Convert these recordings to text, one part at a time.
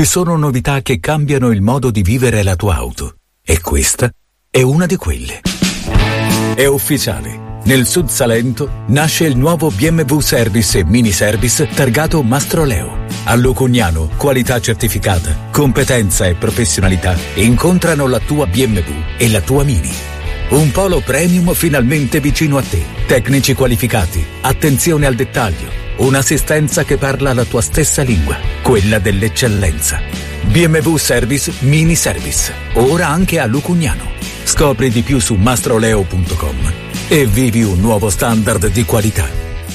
Ci sono novità che cambiano il modo di vivere la tua auto. E questa è una di quelle. È ufficiale. Nel Sud Salento nasce il nuovo BMW Service e Mini Service targato Mastroleo. A Lucugnano, qualità certificata, competenza e professionalità incontrano la tua BMW e la tua Mini. Un polo premium finalmente vicino a te. Tecnici qualificati, attenzione al dettaglio, un'assistenza che parla la tua stessa lingua, quella dell'eccellenza. BMW Service Mini Service, ora anche a Lucugnano. Scopri di più su mastroleo.com e vivi un nuovo standard di qualità.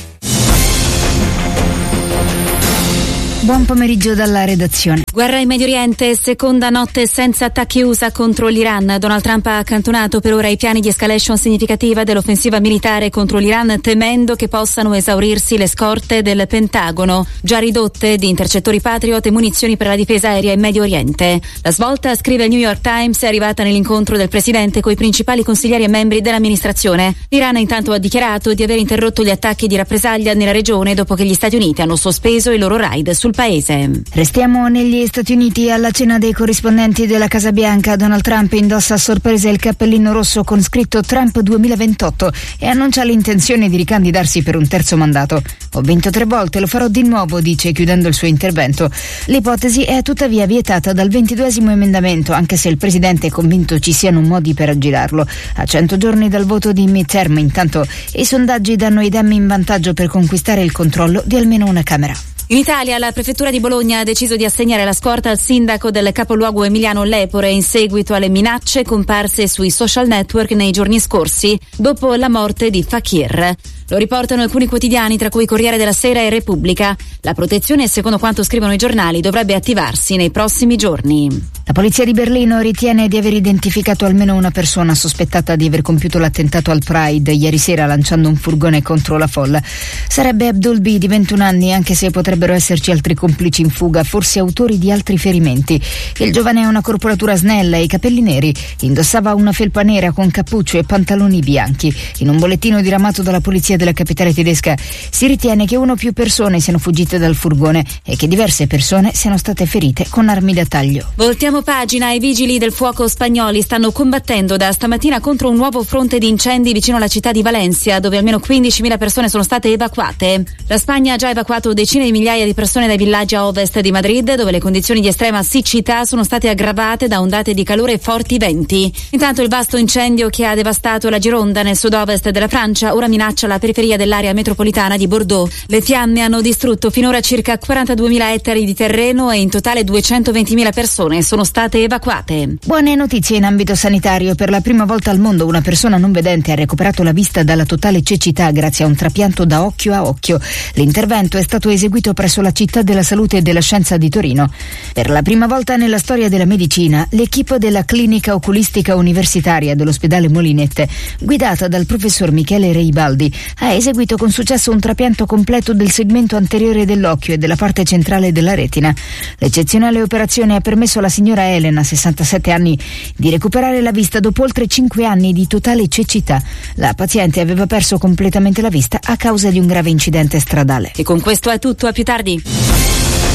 Buon pomeriggio dalla redazione. Guerra in Medio Oriente, seconda notte senza attacchi USA contro l'Iran. Donald Trump ha accantonato per ora i piani di escalation significativa dell'offensiva militare contro l'Iran, temendo che possano esaurirsi le scorte del Pentagono, già ridotte di intercettori Patriot e munizioni per la difesa aerea in Medio Oriente. La svolta, scrive il New York Times, è arrivata nell'incontro del presidente coi principali consiglieri e membri dell'amministrazione. L'Iran intanto ha dichiarato di aver interrotto gli attacchi di rappresaglia nella regione dopo che gli Stati Uniti hanno sospeso i loro raid sul paese. Restiamo negli Stati Uniti. Alla cena dei corrispondenti della Casa Bianca, Donald Trump indossa a sorpresa il cappellino rosso con scritto Trump 2028 e annuncia l'intenzione di ricandidarsi per un terzo mandato. Ho vinto 3 volte, lo farò di nuovo, dice chiudendo il suo intervento. L'ipotesi è tuttavia vietata dal 22esimo emendamento, anche se il presidente è convinto ci siano modi per aggirarlo. A 100 giorni dal voto di midterm, intanto, i sondaggi danno i Dem in vantaggio per conquistare il controllo di almeno una Camera. In Italia la prefettura di Bologna ha deciso di assegnare la scorta al sindaco del capoluogo Emiliano Lepore in seguito alle minacce comparse sui social network nei giorni scorsi dopo la morte di Fakir. Lo riportano alcuni quotidiani, tra cui Corriere della Sera e Repubblica. La protezione, secondo quanto scrivono i giornali, dovrebbe attivarsi nei prossimi giorni. La polizia di Berlino ritiene di aver identificato almeno una persona sospettata di aver compiuto l'attentato al Pride ieri sera lanciando un furgone contro la folla. Sarebbe Abdul B, di 21 anni, anche se potrebbero esserci altri complici in fuga, forse autori di altri ferimenti. Il giovane ha una corporatura snella e i capelli neri. Indossava una felpa nera con cappuccio e pantaloni bianchi. In un bollettino diramato dalla polizia della capitale tedesca si ritiene che 1 o più persone siano fuggite dal furgone e che diverse persone siano state ferite con armi da taglio. Voltiamo pagina. I vigili del fuoco spagnoli stanno combattendo da stamattina contro un nuovo fronte di incendi vicino alla città di Valencia, dove almeno 15.000 persone sono state evacuate. La Spagna ha già evacuato decine di migliaia di persone dai villaggi a ovest di Madrid, dove le condizioni di estrema siccità sono state aggravate da ondate di calore e forti venti. Intanto il vasto incendio che ha devastato la Gironda nel sud-ovest della Francia ora minaccia la periferia dell'area metropolitana di Bordeaux. Le fiamme hanno distrutto finora circa 42.000 ettari di terreno e in totale 220.000 persone sono state evacuate. Buone notizie in ambito sanitario. Per la prima volta al mondo una persona non vedente ha recuperato la vista dalla totale cecità grazie a un trapianto da occhio a occhio. L'intervento è stato eseguito presso la Città della Salute e della Scienza di Torino. Per la prima volta nella storia della medicina, l'equipe della Clinica Oculistica Universitaria dell'ospedale Molinette, guidata dal professor Michele Reibaldi, ha eseguito con successo un trapianto completo del segmento anteriore dell'occhio e della parte centrale della retina. L'eccezionale operazione ha permesso alla signora Elena, 67 anni, di recuperare la vista dopo oltre 5 anni di totale cecità. La paziente aveva perso completamente la vista a causa di un grave incidente stradale. E con questo è tutto, a più tardi.